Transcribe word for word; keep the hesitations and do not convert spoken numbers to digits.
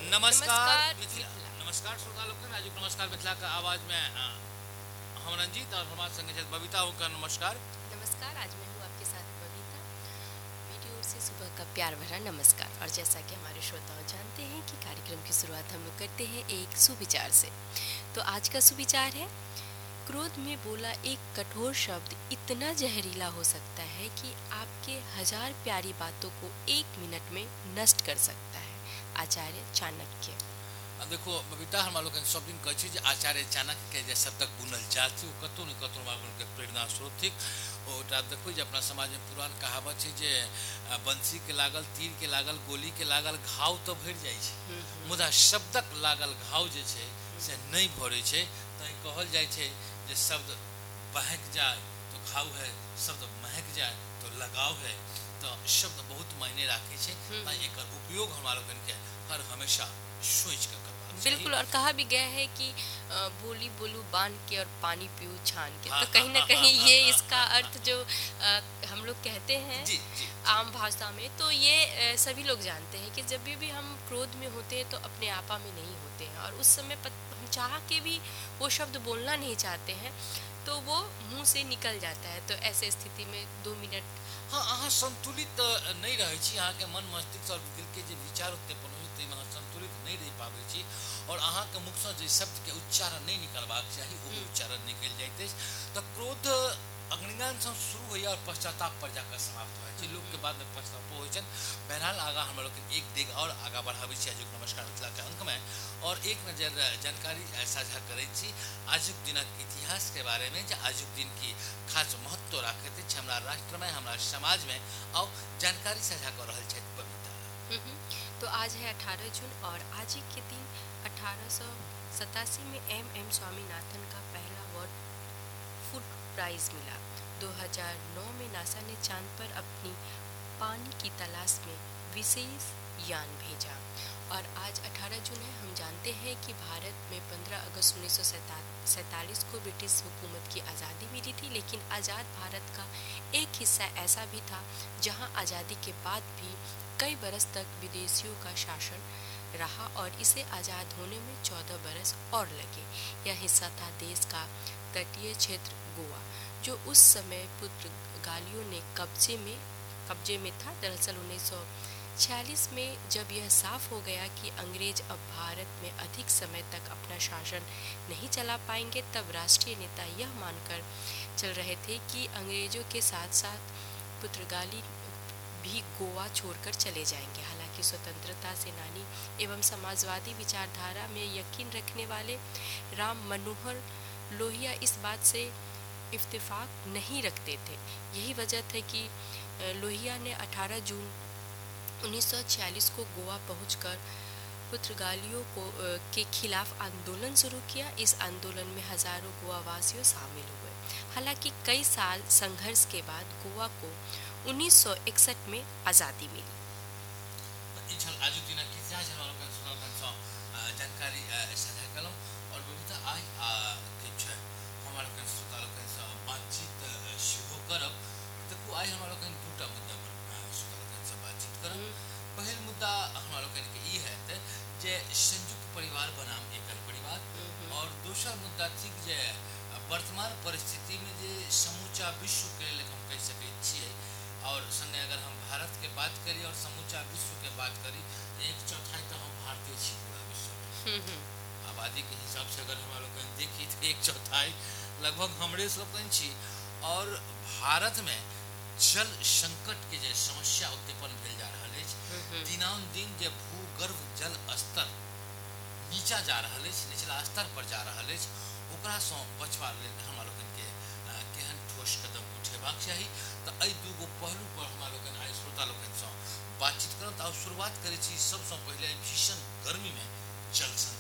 नमस्कार नमस्कार मिथिला। मिथिला। नमस्कार श्रोता लोग, आज नमस्कार मिथिला का आवाज में अ, हम रंजीत और हमारे संग साथ बबीता होकर नमस्कार। नमस्कार, आज मैं हूँ आपके साथ बबीता। मेरी ओर से सुबह का प्यार भरा नमस्कार। और जैसा कि हमारे श्रोताओं जानते हैं कि कार्यक्रम की शुरुआत हम लोग करते हैं एक सुविचार से। तो आज का सुविचार है, क्रोध में बोला एक कठोर शब्द इतना जहरीला हो सकता है कि आपके हजार प्यारी बातों को एक मिनट में नष्ट कर सकता है। आचार्य चाणक्य। अब देखो बबीता, हम लोग सब दिन कहै छी जे आचार्य चाणक्य के जे शब्दक बुनल जाल थी, वो कतौ न कतौ हमारा के प्रेरणा स्रोत थी। ओटा देखो जे अपना समाज में पुरान कहावत है जे बंसी के लागल, तीर के लागल, गोली के लागल, घाव तो भर जाय छै, मुदा शब्दक लागल घाव जे छै से नहीं भरे छै। तै कहल जाय छै जे शब्द बहक जाए तो घाव है, शब्द महक जाए तो लगाव है। तो शब्द बहुत मायने रखे छै, तै एकर उपयोग हमारा के हर हमेशा सोच कर करवा। बिल्कुल, और कहा भी गया है कि अ, बोली बोलू बांध के और पानी पीऊ छान के। हाँ, तो कहीं ना हाँ, कहीं हाँ, ये हाँ, इसका हाँ, अर्थ जो अ, हम लोग कहते हैं जी, जी, आम भाषा में, तो ये अ, सभी लोग जानते हैं कि जब भी, भी हम क्रोध में होते हैं तो अपने आपा में नहीं होते हैं, और उस समय पत, हम चाह के भी वो शब्द बोलना नहीं चाहते हैं तो वो मुंह से निकल जाता है। तो ऐसे स्थिति में दो मिनट हाँ, अहाँ संतुलित नहीं रहे छी, अहाँ के मन मस्तिष्क और दिल के जे विचार उत्पन्न होई तै में अहाँ संतुलित नहीं रह पाबै छी, और अहाँ के मुख से जे शब्द के उच्चारण नहीं निकलबाक चाही वो उच्चारण निकल जाइत अछि। तो क्रोध अग्निज्ञान से शुरू होइए और पश्चाताप पर जाकर समाप्त हो छै। लोग के बाद में पश्चाताप होइ छन। बहरहाल आगा हम लोग एक डेग और आगा बढ़ाबै छी आज नमस्कार मिथिला के अंक में, और एक नजर जानकारी साझा करै छी आजुक दिनक इतिहास के बारे में, जे आजुक दिन की खास महत्व राखैत अछि हमरा राष्ट्र में, हमरा समाज में, और जानकारी साझा कर रहल छथि बबीता। तो आज है अठारह जून, और आज ही के दिन अठारह सौ सतासी में एम एम स्वामीनाथन का पहला वर्ल्ड फूड प्राइज मिला। दो हज़ार नौ में नासा ने चांद पर अपनी पानी की तलाश में विशेष यान भेजा। और आज अठारह जून है। हम जानते हैं कि भारत में पंद्रह अगस्त उन्नीस सौ सैतालीस को ब्रिटिश हुकूमत की आज़ादी मिली थी, लेकिन आज़ाद भारत का एक हिस्सा ऐसा भी था जहां आज़ादी के बाद भी कई बरस तक विदेशियों का शासन रहा, और इसे आज़ाद होने में चौदह बरस और लगे। यह हिस्सा था देश का तटीय क्षेत्र गोवा, जो उस समय पुर्तगालियों ने कब्जे में कब्जे में था। दरअसल उन्नीस सौ छियालीस में जब यह साफ हो गया कि अंग्रेज अब भारत में अधिक समय तक अपना शासन नहीं चला पाएंगे, तब राष्ट्रीय नेता यह मानकर चल रहे थे कि अंग्रेजों के साथ साथ पुर्तगाली भी गोवा छोड़कर चले जाएंगे। हालांकि स्वतंत्रता सेनानी एवं समाजवादी विचारधारा में यकीन रखने वाले राम मनोहर लोहिया इस बात से इत्तेफाक नहीं रखते थे। यही वजह थी कि लोहिया ने अठारह जून उन्नीस सौ छियालीस को गोवा पहुंचकर पुर्तगालियों को के खिलाफ आंदोलन शुरू किया। इस आंदोलन में हजारों गोवावासियों शामिल हुए। हालांकि कई साल संघर्ष के बाद गोवा को उन्नीस सौ इकसठ में आज़ादी मिली। जानकारी साझा कलम, और बबीता आज हमारा श्रोता लोग बातचीत शुरू करब। देखो आज हमारा दूटा मुद्दा पर श्रोता लोग से बातचीत करब। पहल मुद्दा हमारा के ई है जे संयुक्त परिवार बनाम एकल परिवार, और दूसरा मुद्दा थी जे वर्तमान परिस्थिति में जे समूचा विश्व के लिए हम कह सके छिए, और संगे अगर हम भारत के बात करी और समूचा विश्व के बात करी, एक चौथाई तो हम भारतीय छी पूरा विश्व में। आबादी के हिसाब से अगर हम लोग देखी तो एक चौथाई लगभग हमरे लोग छी, और भारत में जल संकट के जे समस्या उत्पन्न भेल जा रहा है, दिनान दिन जे भूगर्भ जल स्तर नीचा जा रहा है, निचला स्तर पर जा रहा है, ओकरा से बचवा लेल हम लोग के केहन ठोस कदम उठेबाक चाही। तो एहि दूगो पहलू पर हम लोग आइ श्रोता लोग से बातचीत करब। तो शुरुआत करे छी सबसे पहले भीषण गर्मी में जल